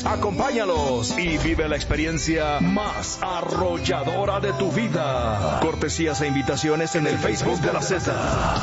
Acompáñalos y vive la experiencia más arrolladora de tu vida. Cortesías e invitaciones en el Facebook de la Z.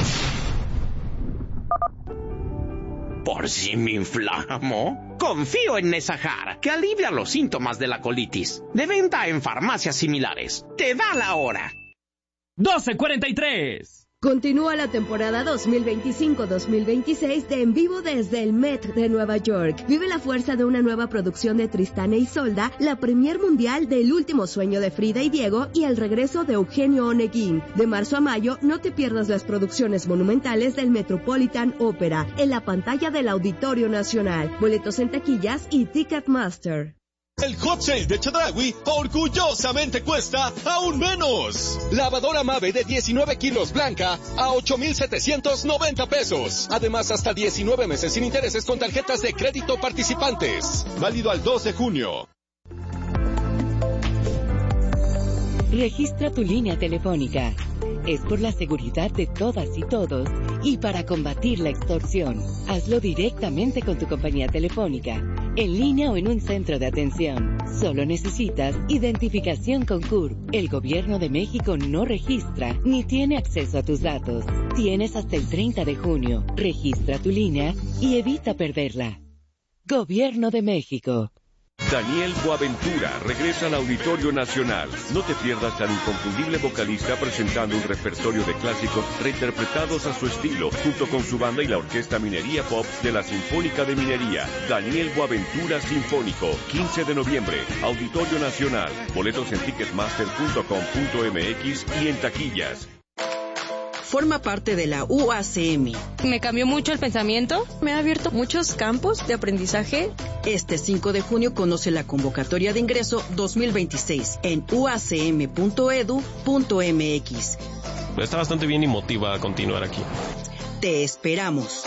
¿Por si me inflamo? Confío en Nesahar, que alivia los síntomas de la colitis. De venta en farmacias similares. Te da la hora. 12:43. Continúa la temporada 2025-2026 de En Vivo desde el Met de Nueva York. Vive la fuerza de una nueva producción de Tristán e Isolda, la premier mundial del Último Sueño de Frida y Diego y el regreso de Eugenio Oneguín. De marzo a mayo, no te pierdas las producciones monumentales del Metropolitan Opera en la pantalla del Auditorio Nacional. Boletos en taquillas y Ticketmaster. El hot sale de Chedraui orgullosamente cuesta aún menos. Lavadora Mave de 19 kilos blanca a 8,790 pesos. Además, hasta 19 meses sin intereses con tarjetas de crédito participantes. Válido al 2 de junio. Registra tu línea telefónica. Es por la seguridad de todas y todos y para combatir la extorsión. Hazlo directamente con tu compañía telefónica, en línea o en un centro de atención. Solo necesitas identificación con CURP. El Gobierno de México no registra ni tiene acceso a tus datos. Tienes hasta el 30 de junio. Registra tu línea y evita perderla. Gobierno de México. Daniel Boaventura regresa al Auditorio Nacional. No te pierdas al inconfundible vocalista presentando un repertorio de clásicos reinterpretados a su estilo, junto con su banda y la Orquesta Minería Pop de la Sinfónica de Minería. Daniel Boaventura Sinfónico, 15 de noviembre, Auditorio Nacional. Boletos en ticketmaster.com.mx y en taquillas. Forma parte de la UACM. Me cambió mucho el pensamiento, me ha abierto muchos campos de aprendizaje. Este 5 de junio conoce la convocatoria de ingreso 2026 en uacm.edu.mx. Está bastante bien y motiva a continuar aquí. Te esperamos.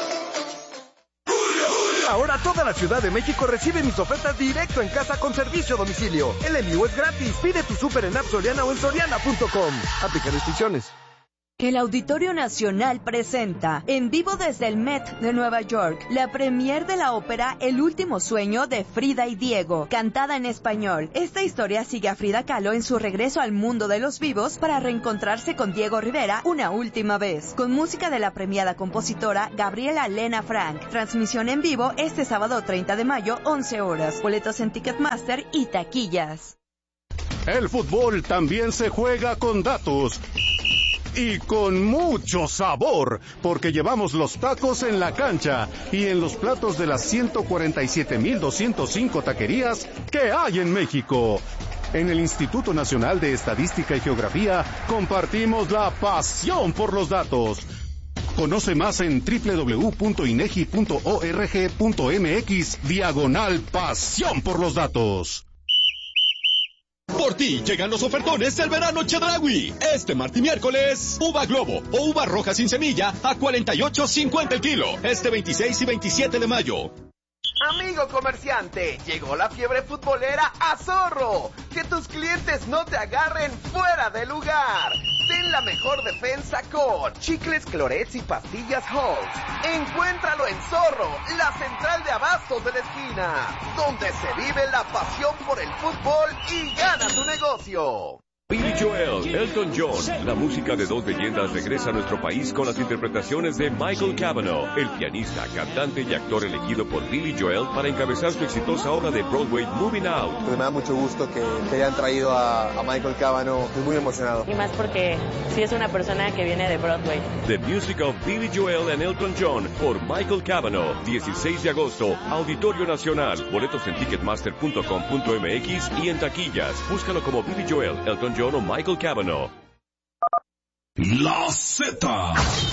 Ahora toda la Ciudad de México recibe mis ofertas directo en casa con servicio a domicilio. El envío es gratis. Pide tu súper en App Soriana o en soriana.com. Aplica restricciones. El Auditorio Nacional presenta En Vivo desde el Met de Nueva York, la premier de la ópera El Último Sueño de Frida y Diego, cantada en español. Esta historia sigue a Frida Kahlo en su regreso al mundo de los vivos para reencontrarse con Diego Rivera una última vez, con música de la premiada compositora Gabriela Lena Frank. Transmisión en vivo este sábado 30 de mayo, 11 horas. Boletos en Ticketmaster y taquillas. El fútbol también se juega con datos. Y con mucho sabor, porque llevamos los tacos en la cancha y en los platos de las 147,205 taquerías que hay en México. En el Instituto Nacional de Estadística y Geografía compartimos la pasión por los datos. Conoce más en www.inegi.org.mx/pasión por los datos. Por ti llegan los ofertones del verano Chedraui. Este martes y miércoles, uva globo o uva roja sin semilla a 48.50 el kilo. Este 26 y 27 de mayo. Amigo comerciante, llegó la fiebre futbolera a Zorro. Que tus clientes no te agarren fuera de lugar. Ten la mejor defensa con chicles, clorets y pastillas Halls. Encuéntralo en Zorro, la central de abastos de la esquina, donde se vive la pasión por el fútbol y gana tu negocio. Billy Joel, Elton John, la música de dos leyendas regresa a nuestro país con las interpretaciones de Michael Cavanaugh, el pianista, cantante y actor elegido por Billy Joel para encabezar su exitosa obra de Broadway Moving Out. Me da mucho gusto que hayan traído a Michael Cavanaugh, estoy muy emocionado. Y más porque sí es una persona que viene de Broadway. The Music of Billy Joel and Elton John por Michael Cavanaugh, 16 de agosto, Auditorio Nacional. Boletos en ticketmaster.com.mx y en taquillas. Búscalo como Billy Joel, Elton John o Michael Cavanaugh. La Z.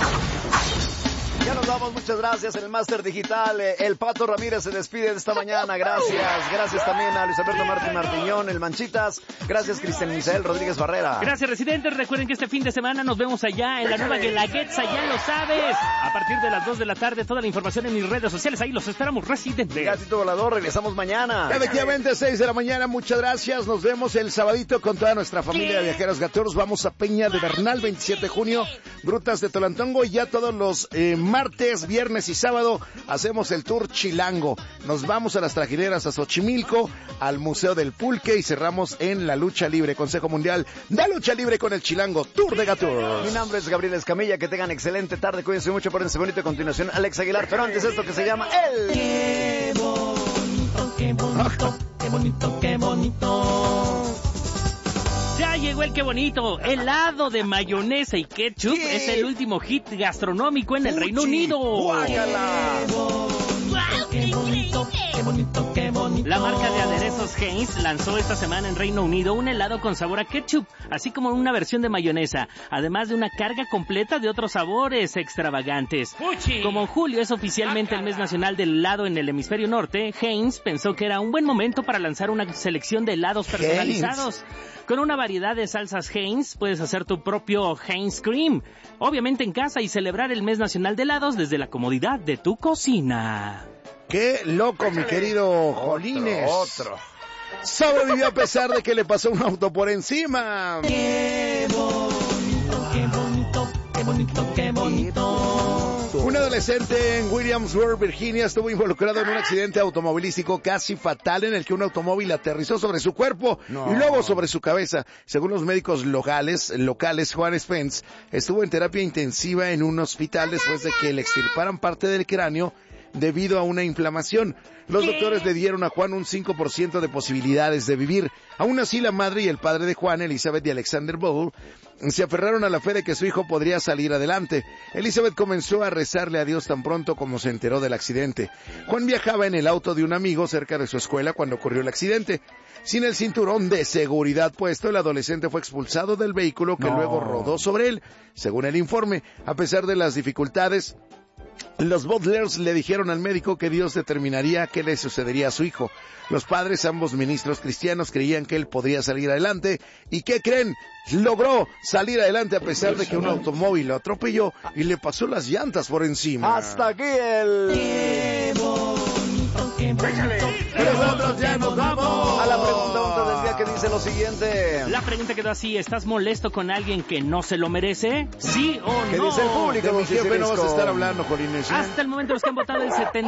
Ya nos vamos, muchas gracias. En el Máster Digital, el Pato Ramírez se despide de esta mañana. Gracias también a Luis Alberto Martiñón, el Manchitas. Gracias, Cristian Misael Rodríguez Barrera. Gracias, residentes. Recuerden que este fin de semana nos vemos allá en la nueva Guelaguetza, ya lo sabes. A partir de las 2 de la tarde, toda la información en mis redes sociales. Ahí los esperamos, residentes. Gatito Volador, regresamos mañana. Efectivamente, 6 de la mañana, muchas gracias. Nos vemos el sabadito con toda nuestra familia de Viajeros Gateros. Vamos a Peña de Bernal, 27 de junio, Grutas de Tolantongo y ya todos los martes, viernes y sábado hacemos el tour chilango. Nos vamos a las trajineras a Xochimilco, al Museo del Pulque y cerramos en la lucha libre. Consejo Mundial de Lucha Libre con el Chilango Tour de Gatos. Mi nombre es Gabriel Escamilla, que tengan excelente tarde, cuídense mucho, pónganse bonito. A continuación, Alex Aguilar, pero antes esto que se llama el... Qué bonito, qué bonito, qué bonito, qué bonito. Ya llegó el qué bonito, helado de mayonesa y ketchup. Es el último hit gastronómico en el Reino Unido. ¡Guácala! Qué bonito, qué bonito, qué bonito. La marca de aderezos Heinz lanzó esta semana en Reino Unido un helado con sabor a ketchup, así como una versión de mayonesa, además de una carga completa de otros sabores extravagantes. ¡Fuchi! Como julio es oficialmente el mes nacional del helado en el hemisferio norte, Heinz pensó que era un buen momento para lanzar una selección de helados personalizados. Con una variedad de salsas Heinz, puedes hacer tu propio Heinz Cream, obviamente en casa, y celebrar el mes nacional de helados desde la comodidad de tu cocina. ¡Qué loco, mi querido Jolines! Otro. Sobrevivió a pesar de que le pasó un auto por encima. ¡Qué bonito, qué bonito, qué bonito, qué bonito! Un adolescente en Williamsburg, Virginia, estuvo involucrado en un accidente automovilístico casi fatal en el que un automóvil aterrizó sobre su cuerpo y luego sobre su cabeza. Según los médicos locales, Juan Spence estuvo en terapia intensiva en un hospital después de que le extirparan parte del cráneo debido a una inflamación. Los doctores le dieron a Juan un 5% de posibilidades de vivir. Aún así, la madre y el padre de Juan, Elizabeth y Alexander Bull, se aferraron a la fe de que su hijo podría salir adelante. Elizabeth comenzó a rezarle a Dios tan pronto como se enteró del accidente. Juan viajaba en el auto de un amigo cerca de su escuela cuando ocurrió el accidente. Sin el cinturón de seguridad puesto, el adolescente fue expulsado del vehículo que luego rodó sobre él. Según el informe, a pesar de las dificultades, los Butlers le dijeron al médico que Dios determinaría qué le sucedería a su hijo. Los padres, ambos ministros cristianos, creían que él podría salir adelante. ¿Y qué creen? Logró salir adelante a pesar de que un automóvil lo atropelló y le pasó las llantas por encima. Hasta aquí el... ¡Qué bonito, qué bonito! Nosotros ya nos vamos. A la pregunta del día, que dice lo siguiente. La pregunta quedó así: ¿estás molesto con alguien que no se lo merece? ¿Sí o no? ¿Qué dice el público? De mi jefe no vas a estar hablando, Jolines. Hasta el momento los que han votado, el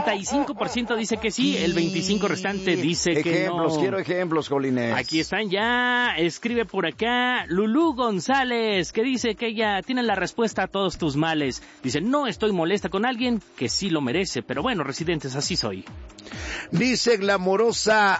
75% dice que sí, el 25% restante dice que no. Quiero ejemplos, Jolines. Aquí están ya. Escribe por acá Lulú González, que dice que ella tiene la respuesta a todos tus males. Dice: no estoy molesta con alguien que sí lo merece, pero bueno, residentes, así soy. Dice Glamorosa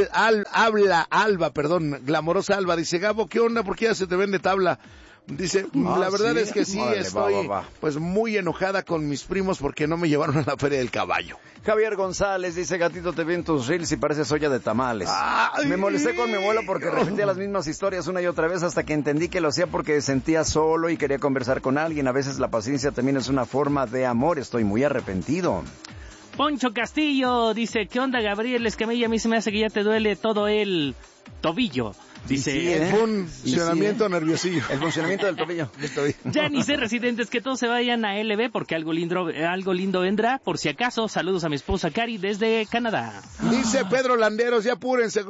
Glamorosa Alba, dice: Gabo, ¿qué onda? ¿Por qué ya se te vende tabla? Dice, la verdad es que sí, estoy pues muy enojada con mis primos porque no me llevaron a la Feria del Caballo. Javier González dice: gatito, te vi en tus reels y pareces olla de tamales. ¡Ay! Me molesté con mi abuelo porque repetía las mismas historias una y otra vez hasta que entendí que lo hacía porque sentía solo y quería conversar con alguien. A veces la paciencia también es una forma de amor. Estoy muy arrepentido. Poncho Castillo dice: ¿qué onda, Gabriel Escamilla? A mí se me hace que ya te duele todo el tobillo. Dice: sí, el funcionamiento nerviosillo. El funcionamiento del tobillo. Ya ni sé, residentes, que todos se vayan a LB porque algo lindo vendrá. Por si acaso, saludos a mi esposa Cari desde Canadá. Dice Pedro Landeros: ya apúrense.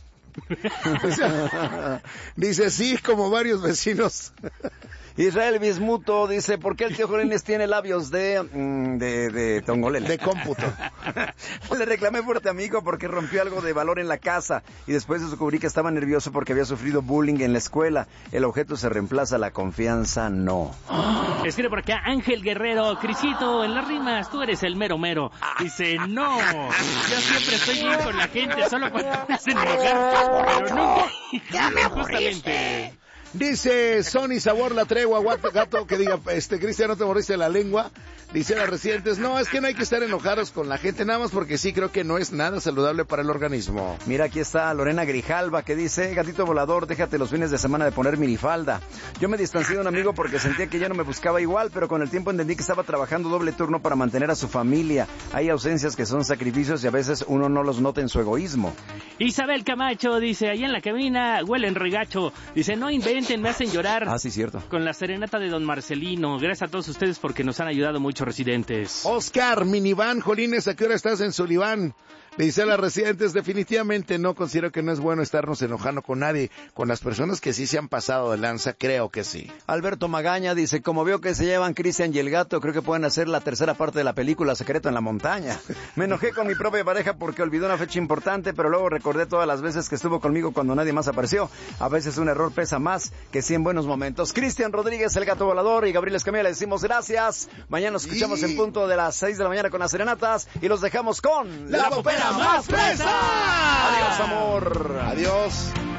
Dice: sí, como varios vecinos. Israel Bismuto dice: ¿por qué el tío Jolines tiene labios de tongolele? De cómputo. Le reclamé fuerte a mi hijo porque rompió algo de valor en la casa y después descubrí que estaba nervioso porque había sufrido bullying en la escuela. El objeto se reemplaza, la confianza no. Escribe por acá Ángel Guerrero: Crisito, en las rimas tú eres el mero mero. Dice: no, yo siempre estoy bien con la gente, solo cuando me hacen enojar, pero nunca. ¡Ya me aburriste! Dice Sony Sabor La Tregua, gato, que diga, Cristian, ¿no te moriste la lengua? Dice las residentes: no, es que no hay que estar enojados con la gente, nada más porque sí creo que no es nada saludable para el organismo. Mira, aquí está Lorena Grijalva, que dice: gatito volador, déjate los fines de semana de poner minifalda. Yo me distancié de un amigo porque sentía que ya no me buscaba igual, pero con el tiempo entendí que estaba trabajando doble turno para mantener a su familia. Hay ausencias que son sacrificios y a veces uno no los nota en su egoísmo. Isabel Camacho dice: allá en la cabina huelen regacho. Dice: no inventen, me hacen llorar. Ah, sí, cierto. Con la serenata de Don Marcelino. Gracias a todos ustedes porque nos han ayudado mucho, residentes. Oscar Minivan, Jolines, ¿a qué hora estás en Sullivan? Dice la Residentes, definitivamente no considero que no es bueno estarnos enojando con nadie. Con las personas que sí se han pasado de lanza, creo que sí. Alberto Magaña dice, como veo que se llevan Cristian y el gato, creo que pueden hacer la tercera parte de la película Secreto en la Montaña. Me enojé con mi propia pareja porque olvidó una fecha importante, pero luego recordé todas las veces que estuvo conmigo cuando nadie más apareció. A veces un error pesa más que 100 buenos momentos. Cristian Rodríguez, el gato volador, y Gabriel Escamilla, le decimos gracias. Mañana nos escuchamos en punto de las 6 de la mañana con las serenatas y los dejamos con la popera más fresa. Adiós, amor. Adiós.